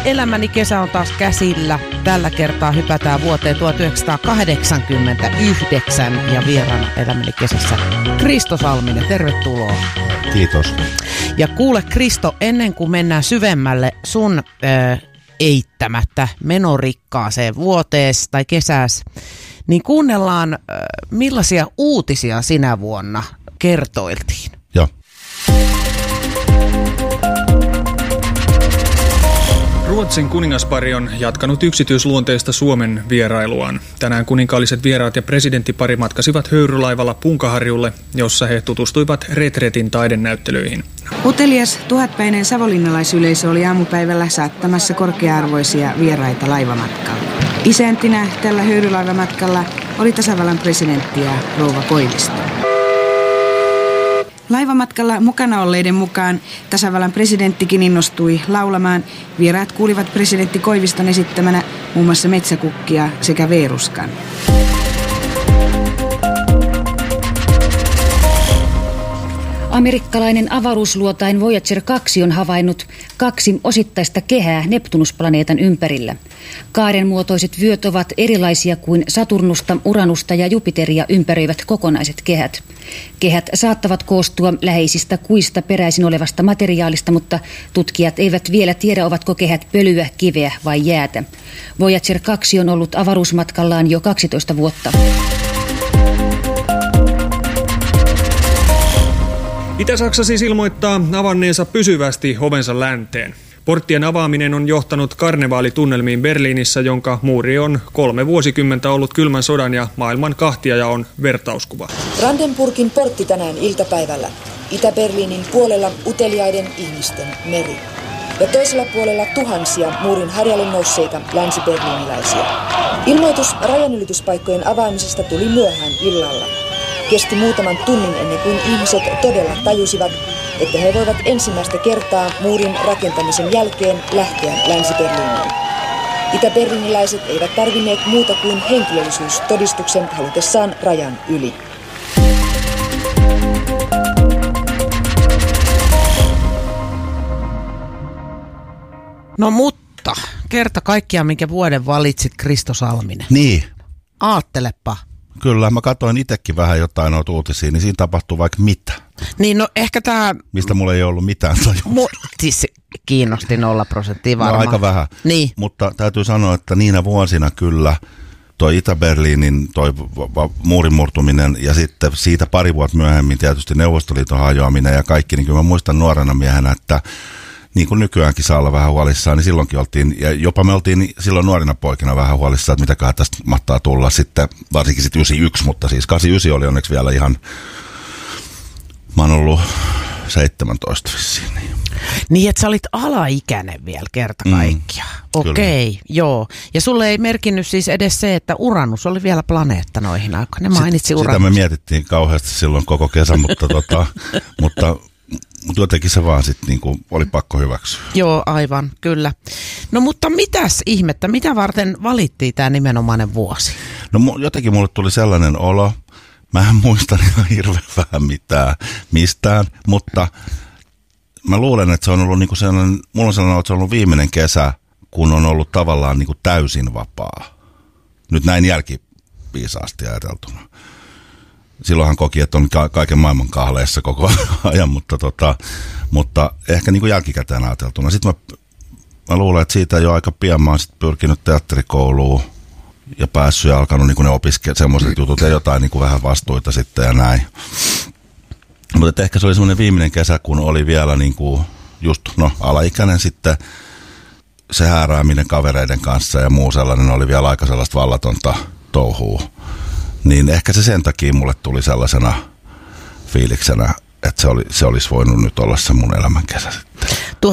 Elämäni kesä on taas käsillä. Tällä kertaa hypätään vuoteen 1989 ja vieraana Elämäni kesässä Kristo Salminen. Tervetuloa. Kiitos. Ja kuule Kristo, ennen kuin mennään syvemmälle sun eittämättä menorikkaaseen vuotees tai kesäs, niin kuunnellaan millaisia uutisia sinä vuonna kertoiltiin. Joo. Ruotsin kuningaspari on jatkanut yksityisluonteista Suomen vierailuaan. Tänään kuninkaalliset vieraat ja presidenttipari matkasivat höyrylaivalla Punkaharjulle, jossa he tutustuivat Retretin taidenäyttelyihin. Utelias tuhatpäinen savonlinnalaisyleisö oli aamupäivällä saattamassa korkea-arvoisia vieraita laivamatkalla. Isäntinä tällä höyrylaivamatkalla oli tasavallan presidentti ja rouva Koivisto. Laivamatkalla mukana olleiden mukaan tasavallan presidenttikin innostui laulamaan. Vieraat kuulivat presidentti Koiviston esittämänä muun muassa Metsäkukkia sekä Veeruskan. Amerikkalainen avaruusluotain Voyager 2 on havainnut 2 osittaista kehää Neptunusplaneetan ympärillä. Kaarenmuotoiset vyöt ovat erilaisia kuin Saturnusta, Uranusta ja Jupiteria ympäröivät kokonaiset kehät. Kehät saattavat koostua läheisistä kuista peräisin olevasta materiaalista, mutta tutkijat eivät vielä tiedä, ovatko kehät pölyä, kiveä vai jäätä. Voyager 2 on ollut avaruusmatkallaan jo 12 vuotta. Itä-Saksa siis ilmoittaa avanneensa pysyvästi ovensa länteen. Porttien avaaminen on johtanut karnevaalitunnelmiin Berliinissä, jonka muuri on 3 vuosikymmentä ollut kylmän sodan ja maailman kahtiajaon vertauskuva. Brandenburgin portti tänään iltapäivällä. Itä-Berliinin puolella uteliaiden ihmisten meri. Ja toisella puolella tuhansia muurin harjalle nousseita länsi-berliiniläisiä. Ilmoitus rajanylityspaikkojen avaamisesta tuli myöhään illalla. Kesti muutaman tunnin ennen kuin ihmiset todella tajusivat, että he voivat ensimmäistä kertaa muurin rakentamisen jälkeen lähteä Länsi-Berliiniin. Itä-berliiniläiset eivät tarvinneet muuta kuin henkilöllisyystodistuksen halutessaan rajan yli. No mutta, kerta kaikkiaan minkä vuoden valitsit Kristo Salminen. Niin. Aattelepa. Kyllä, mä katsoin itsekin vähän jotain noita uutisia, niin siinä tapahtuu vaikka mitä. Niin no ehkä tää... Mistä mulla ei ollut mitään tajusta. Siis kiinnosti 0% varmaan. No aika vähän, niin. Mutta täytyy sanoa, että niinä vuosina kyllä toi Itä-Berliinin toi muurin murtuminen ja sitten siitä pari vuotta myöhemmin tietysti Neuvostoliiton hajoaminen ja kaikki, niin kyllä mä muistan nuorena miehenä, että niin kuin nykyäänkin saa olla vähän huolissaan, niin silloinkin oltiin, ja jopa me oltiin silloin nuorina poikina vähän huolissaan, että mitäköhän tästä mahtaa tulla sitten, varsinkin sitten 91, mutta siis 89 oli onneksi vielä ihan, mä oon ollut 17 vissiin. Niin, että sä olit alaikäinen vielä kerta kaikkiaan. Okei, joo. Ja sulle ei merkinnyt siis edes se, että Uranus oli vielä planeetta noihin aikoihin. Ne mainitsi Uranus. Sitä me mietittiin kauheasti silloin koko kesän, mutta jotenkin se vaan sitten niinku oli pakko hyväksyä. Joo, aivan, kyllä. No mutta mitäs ihmettä, mitä varten valittiin tämä nimenomainen vuosi? No jotenkin mulle tuli sellainen olo, mä en muista ihan hirveän vähän mistään, mutta mä luulen, että se on ollut niinku sellainen, mulla on sellainen, että se on ollut viimeinen kesä, kun on ollut tavallaan niinku täysin vapaa. Nyt näin jälkiviisaasti ajateltuna. Silloinhan koki, että on kaiken maailman kahleissa koko ajan, mutta ehkä niin kuin jälkikäteen ajateltuna. Sitten mä luulen, että siitä jo aika pian mä oon sit pyrkinyt teatterikouluun ja päässyt ja alkanut niin ne opiskella semmoiset jutut ja jotain niin kuin vähän vastuita sitten ja näin. Mutta ehkä se oli semmoinen viimeinen kesä, kun oli vielä niin kuin just alaikäinen sitten se häärääminen kavereiden kanssa ja muu sellainen oli vielä aika sellaista vallatonta touhua. Niin ehkä se sen takia mulle tuli sellaisena fiiliksenä, että se olisi voinut nyt olla se mun elämän kesä sitten.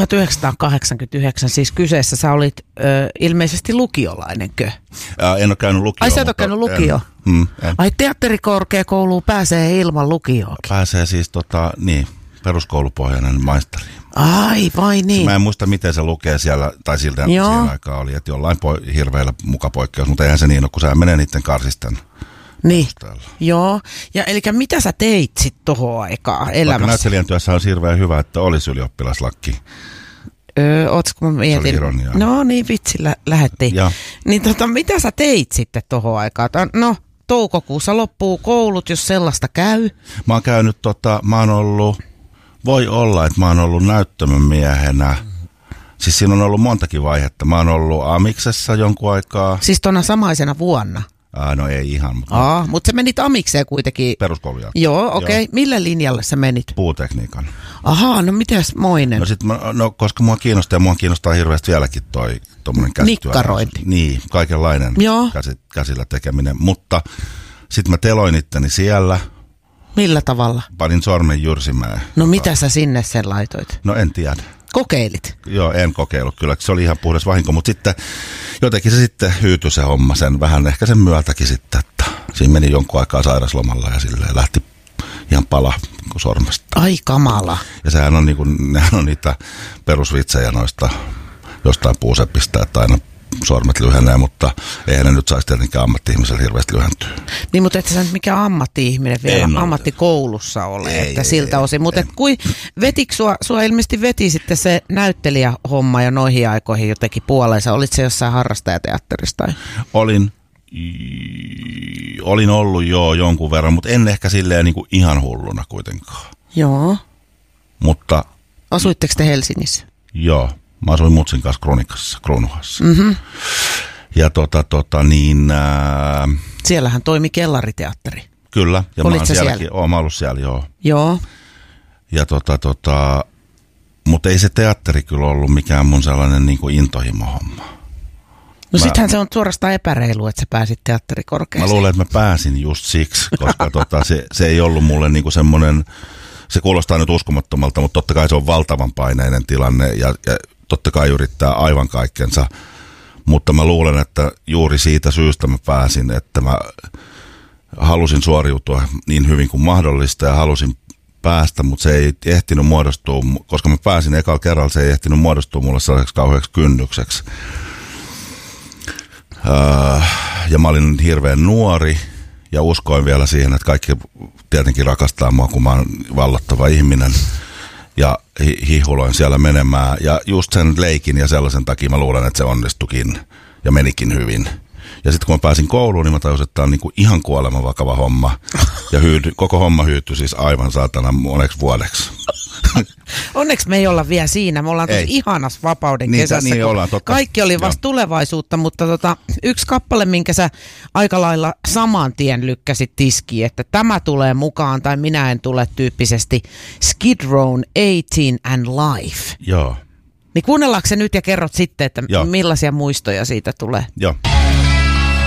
1989 siis kyseessä, sä olit ilmeisesti lukiolainenkö? En ole käynyt lukioon. Ai sä et ole käynyt lukioon? En. Ai teatterikorkeakouluun pääsee ilman lukioon? Pääsee siis peruskoulupohjainen maisteri. Ai vai niin? Mä en muista miten se lukee siellä, tai siltä siihen aikaan oli, että jollain hirveillä muka poikkeus, mutta eihän se niin ole, kun sä menee niiden karsisten. Niin, joo. Ja eli mitä sä teit sit tohon aikaan elämässä? Vaikka näyttelijän työssä on hirveän hyvä, että olisi ylioppilaslakki. Ootko mä mietin? Se oli ironiaa. No niin, vitsi, lähettiin. Ja. Niin mitä sä teit sitten tohon aikaan? No, toukokuussa loppuu koulut, jos sellaista käy. Mä oon käynyt, mä oon ollut, voi olla, että mä oon ollut näyttämön miehenä. Siis siinä on ollut montakin vaihetta. Mä oon ollut Amiksessa jonkun aikaa. Siis tuona samaisena vuonna? No ei ihan. Mutta mutta sä menit Amikseen kuitenkin. Peruskoulun jälkeen. Joo, okei. Okay. Millä linjalla sä menit? Puutekniikan. Ahaa, no mites moinen? No koska mua kiinnostaa hirveästi vieläkin tommonen käsityö. Nikkarointi. Niin, kaikenlainen käsillä tekeminen. Mutta sitten mä teloin itteni siellä. Millä tavalla? Panin sormen jyrsimään. No mitä sä sinne sen laitoit? No en tiedä. Kokeilit? Joo, en kokeillut kyllä. Se oli ihan puhdas vahinko, mutta sitten jotenkin se sitten hyytyi se homma sen vähän ehkä sen myötäkin sitten, että siinä meni jonkun aikaa sairaslomalla ja silleen lähti ihan pala sormesta. Ai kamala. Ja sehän on, nehän on niitä perusvitsejä noista jostain puusepistä, että aina sormet lyhenee, mutta eihän ne nyt saisi tietenkään ammatti-ihmisellä hirveästi lyhentyä. Niin, mutta et sä nyt mikään ammatti-ihminen vielä ammattikoulussa ole, että siltä osin. Mutta vetikö sua ilmeisesti veti sitten se näyttelijähomma ja noihin aikoihin jotenkin puoleensa? Olit se jossain harrastajateatterissa? Olin ollut jo jonkun verran, mutta en ehkä silleen niin kuin ihan hulluna kuitenkaan. Joo. Mutta... Asuitteko te Helsingissä? Joo. Mä asuin mutsin kanssa Kruunuhassa. Mm-hmm. Ja Siellähän toimi kellariteatteri. Kyllä. Ja Olitko sä siellä? Oon mä ollut siellä, joo. Joo. Ja mutta ei se teatteri kyllä ollut mikään mun sellainen niin kuin intohimo-homma. No sittenhän se on suorastaan epäreilu, että sä pääsit teatterikorkeaseen. Mä luulen, että mä pääsin just siksi, koska se ei ollut mulle niin kuin semmoinen... Se kuulostaa nyt uskomattomalta, mutta totta kai se on valtavan paineinen tilanne ja totta kai yrittää aivan kaikkensa. Mutta mä luulen, että juuri siitä syystä mä pääsin, että mä halusin suoriutua niin hyvin kuin mahdollista ja halusin päästä, mutta se ei ehtinyt muodostua, koska mä pääsin ekalla kerralla, se ei ehtinyt muodostua mulle sellaiseksi kauheaksi kynnykseksi. Ja mä olin hirveän nuori. Ja uskoin vielä siihen, että kaikki tietenkin rakastaa mua, kun mä oon vallottava ihminen. Ja hihuloin siellä menemään. Ja just sen leikin ja sellaisen takia mä luulen, että se onnistukin ja menikin hyvin. Ja sitten kun mä pääsin kouluun, niin mä tajusin, että tämä on niinku ihan kuoleman vakava homma. Ja koko homma hyytyi siis aivan saatana moneksi vuodeksi. Onneksi me ei olla vielä siinä. Me ollaan tosi ihanas vapauden kesässä. Niin ollaan, totta. Kaikki oli vasta tulevaisuutta, mutta yksi kappale, minkä sä aika lailla saman tien lykkäsit tiskiin, että tämä tulee mukaan tai minä en tule tyyppisesti Skid Rown 18 and Life. Joo. Niin kuunnellaanko se nyt ja kerrot sitten, että millaisia muistoja siitä tulee? Joo.